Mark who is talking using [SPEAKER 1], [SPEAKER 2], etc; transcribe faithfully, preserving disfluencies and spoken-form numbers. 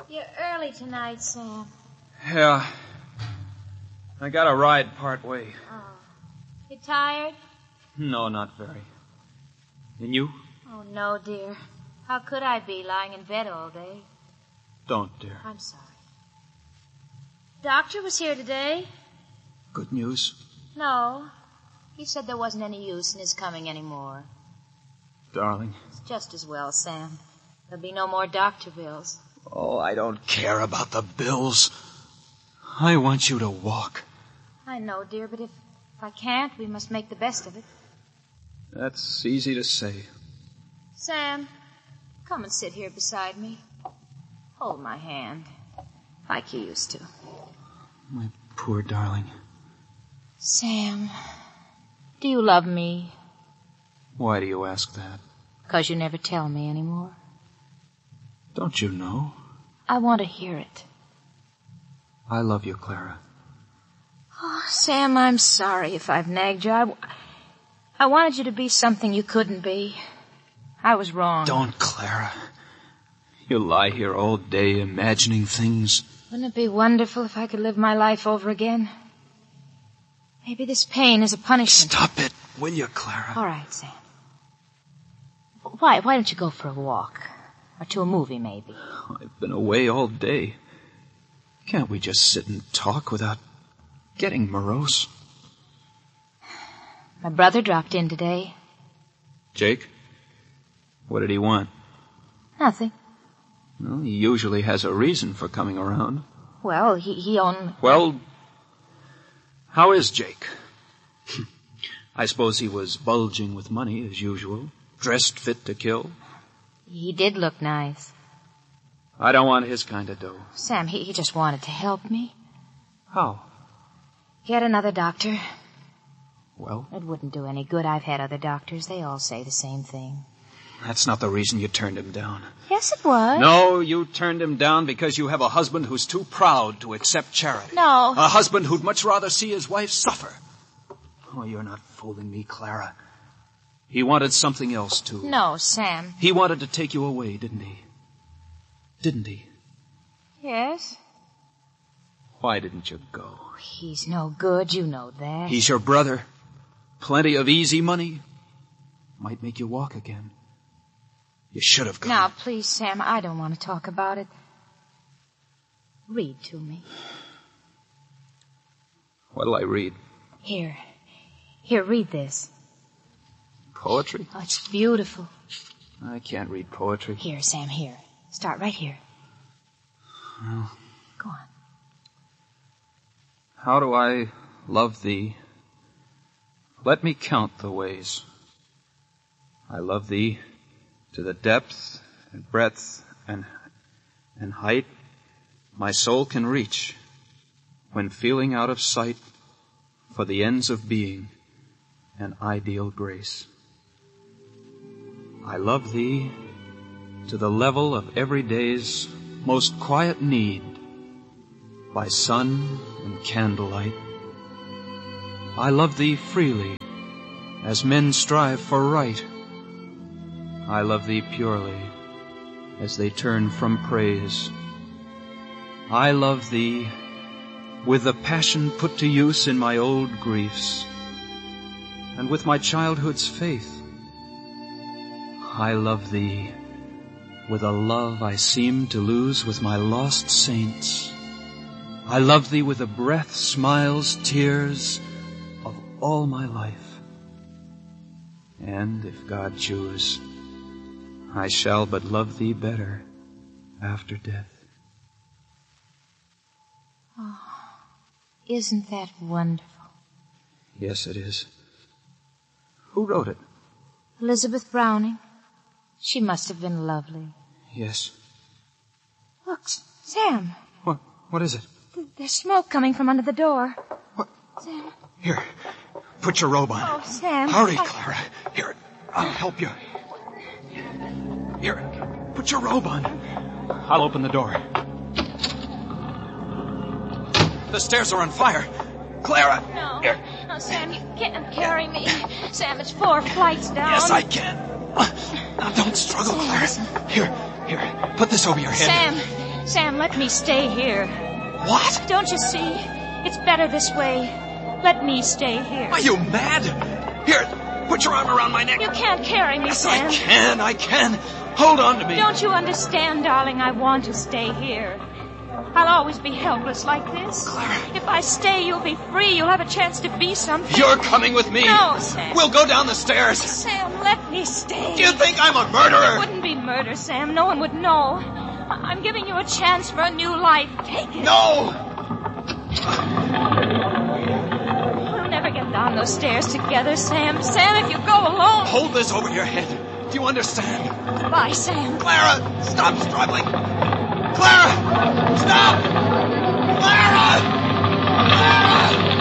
[SPEAKER 1] You're early tonight, Sam.
[SPEAKER 2] Yeah. I got a ride part way.
[SPEAKER 1] Oh. You tired?
[SPEAKER 2] No, not very. And you?
[SPEAKER 1] Oh, no, dear. How could I be lying in bed all day?
[SPEAKER 2] Don't, dear.
[SPEAKER 1] I'm sorry. Doctor was here today.
[SPEAKER 2] Good news?
[SPEAKER 1] No. He said there wasn't any use in his coming anymore.
[SPEAKER 2] Darling.
[SPEAKER 1] It's just as well, Sam. There'll be no more doctor bills.
[SPEAKER 2] Oh, I don't care about the bills. I want you to walk.
[SPEAKER 1] I know, dear, but if, if I can't, we must make the best of it.
[SPEAKER 2] That's easy to say.
[SPEAKER 1] Sam, come and sit here beside me. Hold my hand, like you used to.
[SPEAKER 2] My poor darling.
[SPEAKER 1] Sam, do you love me?
[SPEAKER 2] Why do you ask that?
[SPEAKER 1] 'Cause you never tell me anymore.
[SPEAKER 2] Don't you know?
[SPEAKER 1] I want to hear it.
[SPEAKER 2] I love you, Clara.
[SPEAKER 1] Oh, Sam, I'm sorry if I've nagged you. I, I wanted you to be something you couldn't be. I was wrong.
[SPEAKER 2] Don't, Clara. You lie here all day imagining things.
[SPEAKER 1] Wouldn't it be wonderful if I could live my life over again? Maybe this pain is a punishment.
[SPEAKER 2] Stop it, will you, Clara?
[SPEAKER 1] All right, Sam. Why, why don't you go for a walk? Or to a movie, maybe?
[SPEAKER 2] I've been away all day. Can't we just sit and talk without getting morose?
[SPEAKER 1] My brother dropped in today.
[SPEAKER 2] Jake? What did he want?
[SPEAKER 1] Nothing.
[SPEAKER 2] Well, he usually has a reason for coming around.
[SPEAKER 1] Well, he, he owned...
[SPEAKER 2] Well, how is Jake? I suppose he was bulging with money, as usual. Dressed fit to kill.
[SPEAKER 1] He did look nice.
[SPEAKER 2] I don't want his kind of dough.
[SPEAKER 1] Sam, he, he just wanted to help me.
[SPEAKER 2] How?
[SPEAKER 1] He had another doctor.
[SPEAKER 2] Well?
[SPEAKER 1] It wouldn't do any good. I've had other doctors. They all say the same thing.
[SPEAKER 2] That's not the reason you turned him down.
[SPEAKER 1] Yes, it was.
[SPEAKER 2] No, you turned him down because you have a husband who's too proud to accept charity.
[SPEAKER 1] No.
[SPEAKER 2] A husband who'd much rather see his wife suffer. Oh, you're not fooling me, Clara. He wanted something else, too.
[SPEAKER 1] No, Sam.
[SPEAKER 2] He wanted to take you away, didn't he? Didn't he?
[SPEAKER 1] Yes.
[SPEAKER 2] Why didn't you go?
[SPEAKER 1] He's no good, you know that.
[SPEAKER 2] He's your brother. Plenty of easy money. Might make you walk again. You should have gone.
[SPEAKER 1] Now, please, Sam, I don't want to talk about it. Read to me.
[SPEAKER 2] What'll I read?
[SPEAKER 1] Here. Here, read this.
[SPEAKER 2] Poetry?
[SPEAKER 1] Oh, it's beautiful.
[SPEAKER 2] I can't read poetry.
[SPEAKER 1] Here, Sam, here. Start right here.
[SPEAKER 2] Well,
[SPEAKER 1] go on.
[SPEAKER 2] How do I love thee? Let me count the ways. I love thee to the depth and breadth and, and height my soul can reach when feeling out of sight for the ends of being an ideal grace. I love thee to the level of every day's most quiet need by sun and candlelight. I love thee freely as men strive for right. I love thee purely as they turn from praise. I love thee with the passion put to use in my old griefs and with my childhood's faith. I love thee with a love I seem to lose with my lost saints. I love thee with the breath, smiles, tears of all my life. And if God choose, I shall but love thee better after death.
[SPEAKER 1] Oh, isn't that wonderful?
[SPEAKER 2] Yes, it is. Who wrote it?
[SPEAKER 1] Elizabeth Browning. She must have been lovely.
[SPEAKER 2] Yes.
[SPEAKER 1] Look, Sam.
[SPEAKER 2] What? What is it?
[SPEAKER 1] Th- there's smoke coming from under the door.
[SPEAKER 2] What?
[SPEAKER 1] Sam.
[SPEAKER 2] Here, put your robe on.
[SPEAKER 1] Oh, Sam.
[SPEAKER 2] Hurry,
[SPEAKER 1] I...
[SPEAKER 2] Clara. Here, I'll help you. Here, put your robe on. I'll open the door. The stairs are on fire. Clara!
[SPEAKER 1] No.
[SPEAKER 2] Here.
[SPEAKER 1] No, Sam, you can't carry me. Sam, it's four flights down.
[SPEAKER 2] Yes, I can. Now, don't struggle,
[SPEAKER 1] Sam,
[SPEAKER 2] Clara.
[SPEAKER 1] listen.
[SPEAKER 2] Here, here, put this over your head.
[SPEAKER 1] Sam, Sam, let me stay here.
[SPEAKER 3] What?
[SPEAKER 1] Don't you see? It's better this way. Let me stay here.
[SPEAKER 3] Are you mad? Here, put your arm around my neck.
[SPEAKER 1] You can't carry me,
[SPEAKER 3] Yes,
[SPEAKER 1] Sam.
[SPEAKER 3] I can, I can. Hold on to me.
[SPEAKER 1] Don't you understand, darling? I want to stay here. I'll always be helpless like this.
[SPEAKER 3] Clara.
[SPEAKER 1] If I stay, you'll be free. You'll have a chance to be something.
[SPEAKER 3] You're coming with me.
[SPEAKER 1] No, Sam.
[SPEAKER 3] We'll go down the stairs.
[SPEAKER 1] Sam, let me stay.
[SPEAKER 3] Do you think I'm a
[SPEAKER 1] It
[SPEAKER 3] murderer?
[SPEAKER 1] wouldn't be murder, Sam. No one would know. I- I'm giving you a chance for a new life. Take it.
[SPEAKER 3] No!
[SPEAKER 1] We'll never get down those stairs together, Sam. Sam, if you go alone.
[SPEAKER 3] Hold this over your head. Do you understand?
[SPEAKER 1] Bye, Sam.
[SPEAKER 3] Clara, stop struggling. Clara, stop! Clara! Clara!